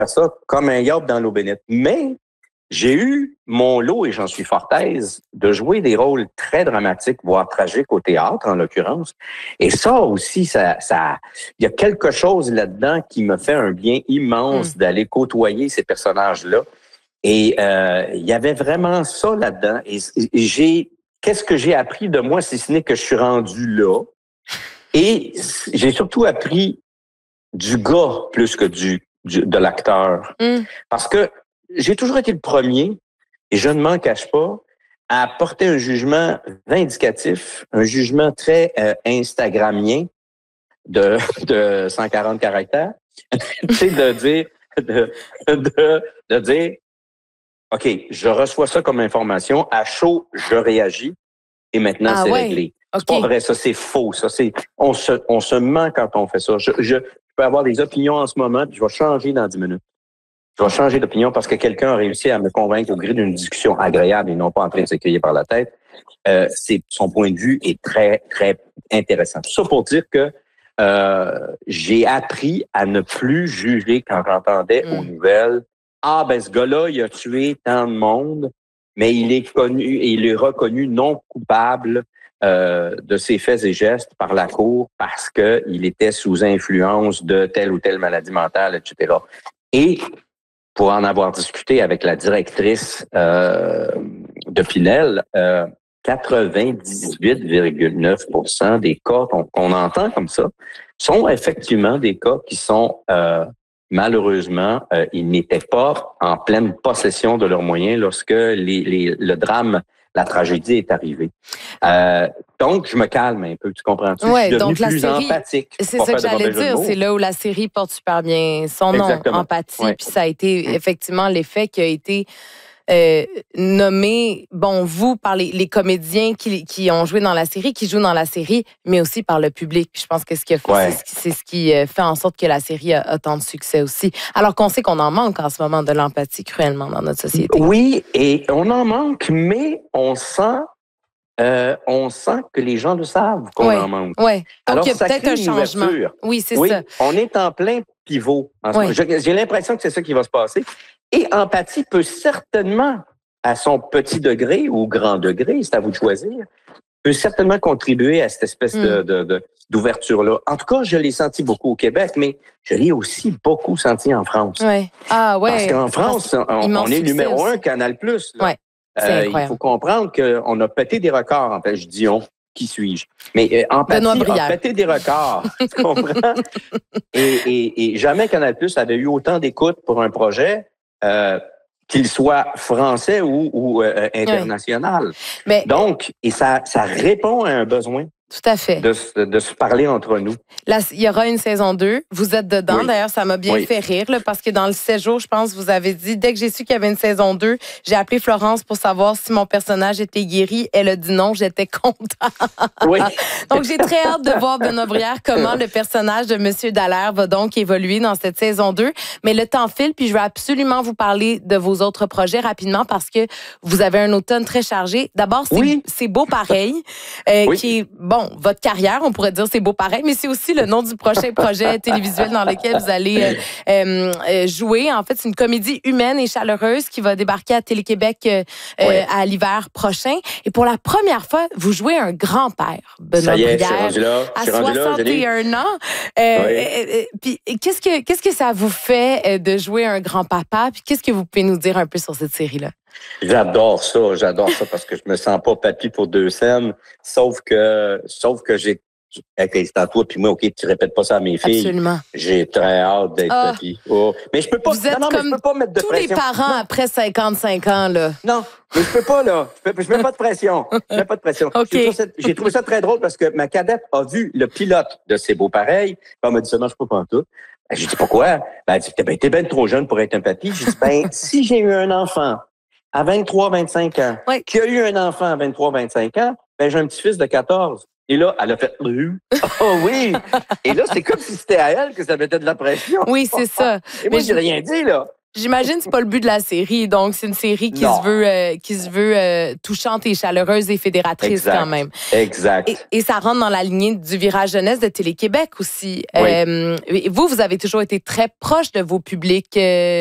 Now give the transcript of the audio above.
ça comme un yacht dans l'eau bénite. Mais j'ai eu mon lot, et j'en suis fort aise, de jouer des rôles très dramatiques, voire tragiques au théâtre, en l'occurrence. Et ça aussi, il y a quelque chose là-dedans qui me fait un bien immense d'aller côtoyer ces personnages-là. Et il y avait vraiment ça là-dedans. Et qu'est-ce que j'ai appris de moi, si ce n'est que je suis rendu là? Et j'ai surtout appris du gars plus que de l'acteur. Parce que j'ai toujours été le premier, et je ne m'en cache pas, à porter un jugement vindicatif, un jugement très instagramien de 140 caractères. Tu sais, de dire, OK, je reçois ça comme information, à chaud, je réagis, et maintenant c'est réglé. Okay. C'est pas vrai, ça, c'est faux. Ça, on se ment quand on fait ça. Je peux avoir des opinions en ce moment, puis je vais changer dans 10 minutes. Je vais changer d'opinion parce que quelqu'un a réussi à me convaincre au gré d'une discussion agréable et non pas en train de s'écrier par la tête. Son point de vue est très, très intéressant. Tout ça pour dire que j'ai appris à ne plus juger quand j'entendais aux nouvelles « Ah, ben ce gars-là, il a tué tant de monde, mais il est connu et il est reconnu non coupable de ses faits et gestes par la Cour parce qu'il était sous influence de telle ou telle maladie mentale, etc. » Et pour en avoir discuté avec la directrice de Pinel, 98,9% des cas qu'on entend comme ça sont effectivement des cas qui sont malheureusement, ils n'étaient pas en pleine possession de leurs moyens lorsque le drame, la tragédie est arrivée. Donc, je me calme un peu, tu comprends-tu? Ouais, je suis devenu donc plus empathique. C'est ça que j'allais dire, c'est là où la série porte super bien son nom, Empathie, puis ça a été effectivement l'effet qui a été nommé, vous, par les comédiens qui ont joué dans la série, qui jouent dans la série, mais aussi par le public. Puis je pense que c'est ce qui fait en sorte que la série a tant de succès aussi. Alors qu'on sait qu'on en manque en ce moment de l'empathie cruellement dans notre société. Oui, et on en manque, mais on sent que les gens le savent qu'on en manque. Oui, donc alors, il y a peut-être un changement. Oui, c'est ça. On est en plein pivot. J'ai l'impression que c'est ça qui va se passer. Et Empathie peut certainement, à son petit degré ou grand degré, c'est à vous de choisir, peut certainement contribuer à cette espèce d'ouverture-là. En tout cas, je l'ai senti beaucoup au Québec, mais je l'ai aussi beaucoup senti en France. Ouais. Ah ouais. Parce qu'en France, on est numéro 1 Canal+. Ouais. Il faut comprendre qu'on a pété des records. En fait, je dis on. Qui suis-je? Mais Empathie a pété des records. Tu comprends? Et jamais Canal+ avait eu autant d'écoute pour un projet. Qu'il soit français ou international. Mais, donc, et ça répond à un besoin. Tout à fait. De se parler entre nous. Là, il y aura une saison 2. Vous êtes dedans. Oui. D'ailleurs, ça m'a bien fait rire là, parce que dans le 7 jours, je pense, vous avez dit, dès que j'ai su qu'il y avait une saison 2, j'ai appelé Florence pour savoir si mon personnage était guéri. Elle a dit non, j'étais contente. Oui. Donc, j'ai très hâte de voir, Benoît Brière, comment le personnage de M. Dallaire va donc évoluer dans cette saison 2. Mais le temps file, puis je veux absolument vous parler de vos autres projets rapidement parce que vous avez un automne très chargé. D'abord, c'est Beau pareil, qui est, votre carrière, on pourrait dire c'est beau pareil, mais c'est aussi le nom du prochain projet télévisuel dans lequel vous allez jouer. En fait, c'est une comédie humaine et chaleureuse qui va débarquer à Télé-Québec à l'hiver prochain. Et pour la première fois, vous jouez un grand-père, Benoît Brière, à 61 ans. Puis qu'est-ce que ça vous fait de jouer un grand-papa? Puis qu'est-ce que vous pouvez nous dire un peu sur cette série-là? J'adore ça parce que je me sens pas papy pour 2 scènes, sauf que j'ai c'est à toi puis moi, OK, tu répètes pas ça à mes filles. Absolument. J'ai très hâte d'être papy. Oh. Mais je peux pas. Vous êtes comme je peux pas mettre de tous pression. les parents après 55 ans là. Non, mais je peux pas là. Je mets pas de pression. Okay. J'ai trouvé ça très drôle parce que ma cadette a vu le pilote de C'est beau pareil. Elle m'a dit ça, non, je peux pas en tout. J'ai dit pourquoi? Elle dit t'es bien trop jeune pour être un papy. J'ai dit si j'ai eu un enfant à 23-25 ans, qui a eu un enfant à 23-25 ans, j'ai un petit-fils de 14. Et là, elle a fait « Oh oui! » Et là, c'est comme si c'était à elle que ça mettait de la pression. Oui, c'est ça. Et moi, j'ai rien dit, là. J'imagine que c'est pas le but de la série. Donc, c'est une série qui se veut touchante et chaleureuse et fédératrice quand même. Exact. Et ça rentre dans la lignée du virage jeunesse de Télé-Québec aussi. Oui. Vous avez toujours été très proche de vos publics.